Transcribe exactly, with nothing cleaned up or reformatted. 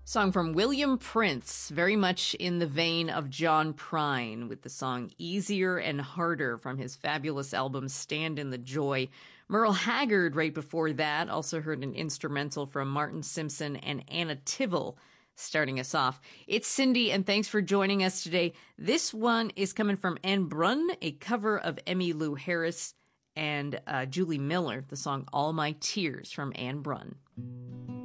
Song from William Prince, very much in the vein of John Prine, with the song Easier and Harder from his fabulous album Stand in the Joy. Merle Haggard right before that, also heard an instrumental from Martin Simpson and Anna Tivell starting us off. It's Cindy, and thanks for joining us today. This one is coming from Anne Brunn, a cover of Emmylou Harris and uh, Julie Miller, the song All My Tears from Anne Brunn.